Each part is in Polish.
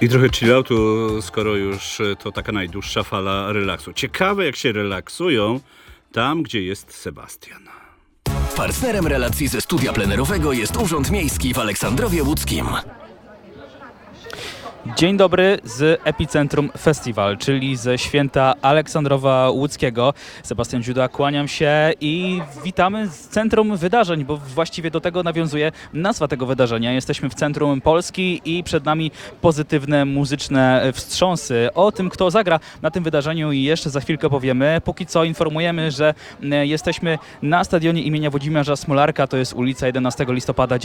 I trochę chilloutu, skoro już to taka najdłuższa fala relaksu. Ciekawe, jak się relaksują tam, gdzie jest Sebastian. Partnerem relacji ze studia plenerowego jest Urząd Miejski w Aleksandrowie Łódzkim. Dzień dobry z Epicentrum Festival, czyli ze święta Aleksandrowa Łódzkiego. Sebastian Dziuda, kłaniam się i witamy z centrum wydarzeń, bo właściwie do tego nawiązuje nazwa tego wydarzenia. Jesteśmy w centrum Polski i przed nami pozytywne muzyczne wstrząsy. O tym, kto zagra na tym wydarzeniu i jeszcze za chwilkę powiemy. Póki co informujemy, że jesteśmy na stadionie imienia Włodzimierza Smolarka, to jest ulica 11 listopada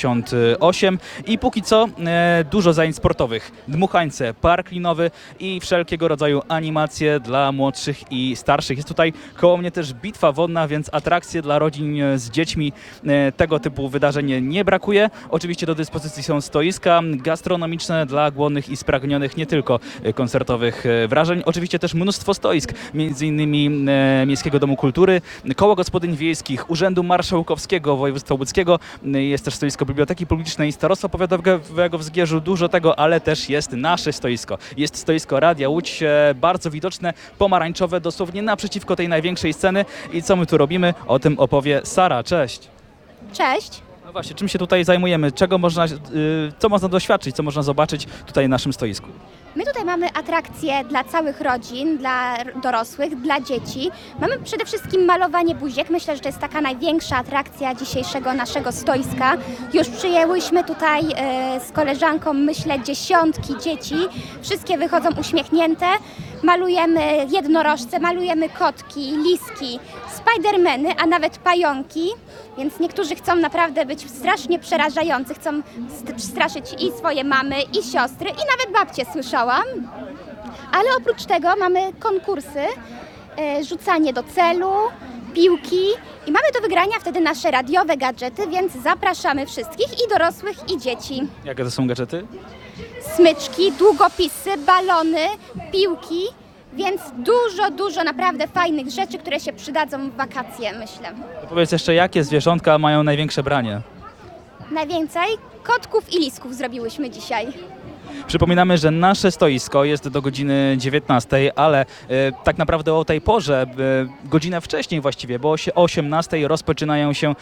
98 i póki co dużo zajęć sportowych. Dmuchańce, park linowy i wszelkiego rodzaju animacje dla młodszych i starszych. Jest tutaj koło mnie też bitwa wodna, więc atrakcje dla rodzin z dziećmi, tego typu wydarzeń nie brakuje. Oczywiście do dyspozycji są stoiska gastronomiczne dla głodnych i spragnionych nie tylko koncertowych wrażeń. Oczywiście też mnóstwo stoisk, m.in. Miejskiego Domu Kultury, Koła Gospodyń Wiejskich, Urzędu Marszałkowskiego Województwa Łódzkiego. Jest też stoisko Biblioteki Publicznej, Starostwa Powiatowego w Zgierzu. Dużo tego, ale też jest nasze stoisko. Jest stoisko Radia Łódź, bardzo widoczne, pomarańczowe, dosłownie naprzeciwko tej największej sceny. I co my tu robimy? O tym opowie Sara. Cześć. Cześć. No właśnie, czym się tutaj zajmujemy? Co można doświadczyć, co można zobaczyć tutaj na naszym stoisku? My tutaj mamy atrakcje dla całych rodzin, dla dorosłych, dla dzieci. Mamy przede wszystkim malowanie buziek. Myślę, że to jest taka największa atrakcja dzisiejszego naszego stoiska. Już przyjęłyśmy tutaj z koleżanką, myślę, dziesiątki dzieci. Wszystkie wychodzą uśmiechnięte. Malujemy jednorożce, malujemy kotki, liski, spidermany, a nawet pająki. Więc niektórzy chcą naprawdę być strasznie przerażający, chcą straszyć i swoje mamy, i siostry, i nawet babcie, słyszałam. Ale oprócz tego mamy konkursy, rzucanie do celu, piłki i mamy do wygrania wtedy nasze radiowe gadżety, więc zapraszamy wszystkich, i dorosłych, i dzieci. Jakie to są gadżety? Smyczki, długopisy, balony, piłki, więc dużo naprawdę fajnych rzeczy, które się przydadzą w wakacje, myślę. To powiedz jeszcze, jakie zwierzątka mają największe branie? Najwięcej kotków i lisków zrobiłyśmy dzisiaj. Przypominamy, że nasze stoisko jest do godziny 19, ale tak naprawdę o tej porze, godzinę wcześniej właściwie, bo o 18 rozpoczynają się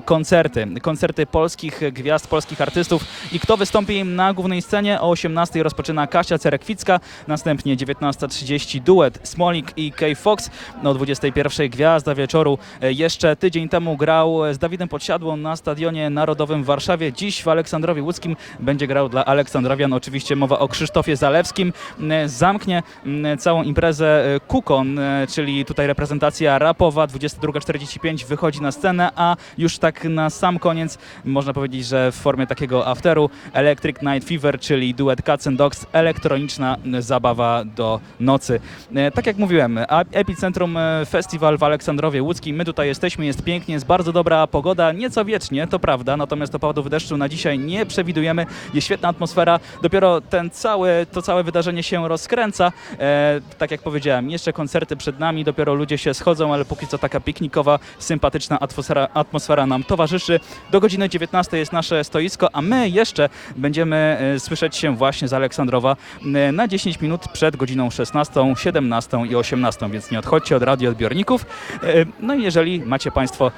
koncerty polskich gwiazd, polskich artystów. I kto wystąpi na głównej scenie? O 18 rozpoczyna Kasia Cerekwicka, następnie 19:30 duet Smolik i Kay Fox, o 21 gwiazda wieczoru. Jeszcze tydzień temu grał z Dawidem Podsiadłą na Stadionie Narodowym w Warszawie. Dziś w Aleksandrowie Łódzkim będzie grał dla Aleksandrowian, oczywiście mowa o Krzysztofie Zalewskim. Zamknie całą imprezę Kukon, czyli tutaj reprezentacja rapowa. 22:45 wychodzi na scenę, a już tak na sam koniec można powiedzieć, że w formie takiego afteru Electric Night Fever, czyli duet Cats and Dogs, elektroniczna zabawa do nocy. Tak jak mówiłem, Epicentrum Festival w Aleksandrowie Łódzkim. My tutaj jesteśmy, jest pięknie, jest bardzo dobra pogoda, nieco wiecznie, to prawda, natomiast opadów deszczu na dzisiaj nie przewidujemy. Jest świetna atmosfera, dopiero to całe wydarzenie się rozkręca. Tak jak powiedziałem, jeszcze koncerty przed nami, dopiero ludzie się schodzą, ale póki co taka piknikowa, sympatyczna atmosfera nam towarzyszy. Do godziny 19 jest nasze stoisko, a my jeszcze będziemy słyszeć się właśnie z Aleksandrowa na 10 minut przed godziną 16, 17 i 18, więc nie odchodźcie od radioodbiorników. No i jeżeli macie Państwo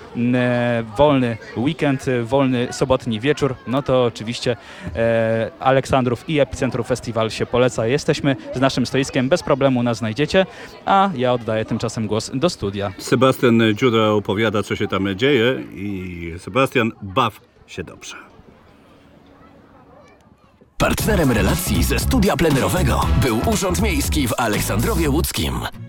wolny weekend, wolny sobotni wieczór, no to oczywiście Aleksandrów i Epicentrum Festival się poleca. Jesteśmy z naszym stoiskiem, bez problemu nas znajdziecie, a ja oddaję tymczasem głos do studia. Sebastian Dziuda opowiada, co się tam dzieje, i Sebastian, baw się dobrze. Partnerem relacji ze studia plenerowego był Urząd Miejski w Aleksandrowie Łódzkim.